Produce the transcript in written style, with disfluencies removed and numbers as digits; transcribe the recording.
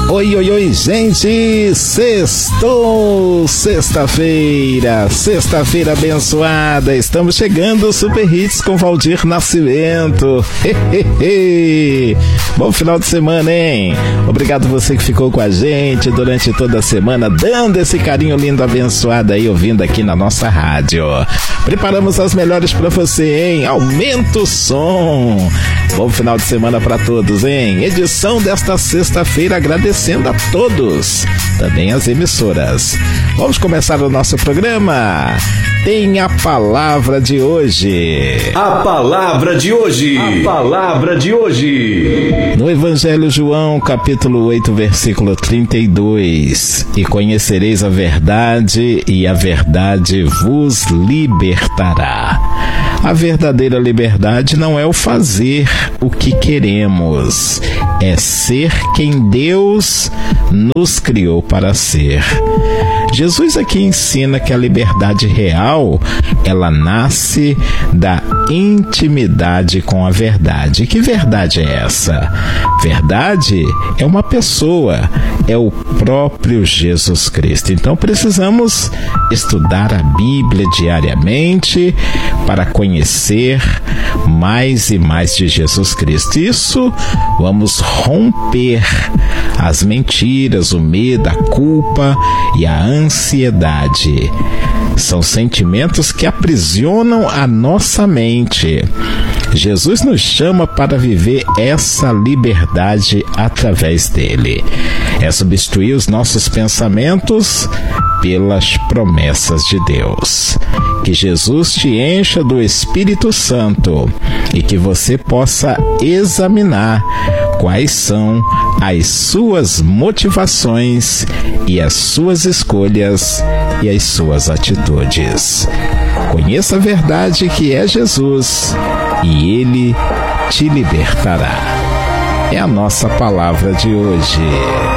Oi, oi, oi, gente! Sextou! Sexta-feira abençoada! Estamos chegando, Super Hits com Valdir Nascimento! Bom final de semana, hein? Obrigado você que ficou com a gente durante toda a semana, dando esse carinho lindo, abençoado aí, ouvindo aqui na nossa rádio. Preparamos as melhores pra você, hein? Aumenta o som! Bom final de semana pra todos, hein? Edição desta sexta-feira, agradecendo a todos, também as emissoras. Vamos começar o nosso programa. Tem a palavra de hoje. A palavra de hoje. A palavra de hoje. No Evangelho João, capítulo 8, versículo 32. E conhecereis a verdade, e a verdade vos libertará. A verdadeira liberdade não é o fazer o que queremos, é ser quem Deus nos criou para ser. Jesus aqui ensina que a liberdade real, ela nasce da intimidade com a verdade. Que verdade é essa? Verdade é uma pessoa, é o próprio Jesus Cristo. Então precisamos estudar a Bíblia diariamente para conhecer mais e mais de Jesus Cristo. Isso, vamos romper as mentiras, o medo, a culpa e a ansiedade. São sentimentos que aprisionam a nossa mente. Jesus nos chama para viver essa liberdade através dele. É substituir os nossos pensamentos pelas promessas de Deus. Que Jesus te encha do Espírito Santo e que você possa examinar quais são as suas motivações e as suas escolhas e as suas atitudes. Conheça a verdade que é Jesus e Ele te libertará. É a nossa palavra de hoje.